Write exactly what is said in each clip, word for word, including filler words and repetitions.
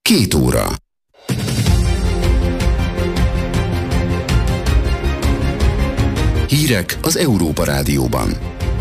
Két óra. Hírek az Európa Rádióban.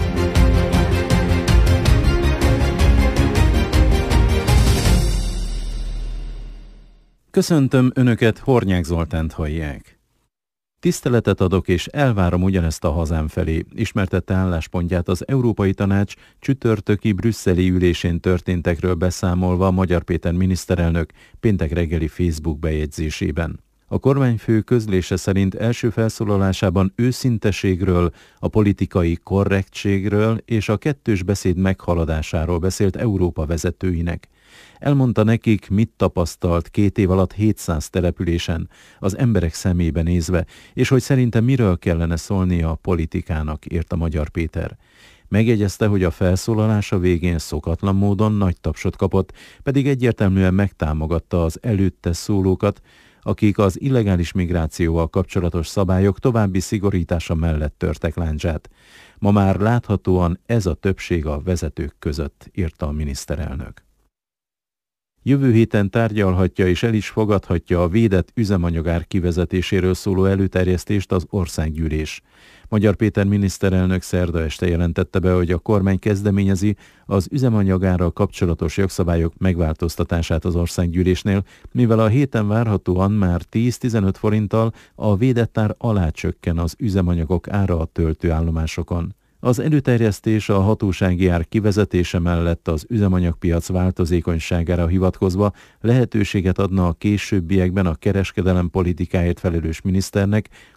Köszöntöm Önöket, Hornyák Zoltánt hallják. Tiszteletet adok és elvárom ugyanezt a hazám felé, ismertette álláspontját az Európai Tanács csütörtöki brüsszeli ülésén történtekről beszámolva Magyar Péter miniszterelnök péntek reggeli Facebook bejegyzésében. A kormányfő közlése szerint első felszólalásában őszinteségről, a politikai korrektségről és a kettős beszéd meghaladásáról beszélt Európa vezetőinek. Elmondta nekik, mit tapasztalt két év alatt hétszáz településen, az emberek szemébe nézve, és hogy szerinte miről kellene szólnia a politikának, írta Magyar Péter. Megjegyezte, hogy a felszólalása végén szokatlan módon nagy tapsot kapott, pedig egyértelműen megtámogatta az előtte szólókat, akik az illegális migrációval kapcsolatos szabályok további szigorítása mellett törtek lándzsát. Ma már láthatóan ez a többség a vezetők között, írta a miniszterelnök. Jövő héten tárgyalhatja és el is fogadhatja a védett üzemanyagár kivezetéséről szóló előterjesztést az országgyűlés. Magyar Péter miniszterelnök szerda este jelentette be, hogy a kormány kezdeményezi az üzemanyagárral kapcsolatos jogszabályok megváltoztatását az országgyűlésnél, mivel a héten várhatóan már tíz-tizenöt forinttal a védett ár alá csökken az üzemanyagok ára a töltőállomásokon. Az előterjesztés a hatósági ár kivezetése mellett az üzemanyagpiac változékonyságára hivatkozva lehetőséget adna a későbbiekben a kereskedelem politikáért felelős miniszternek,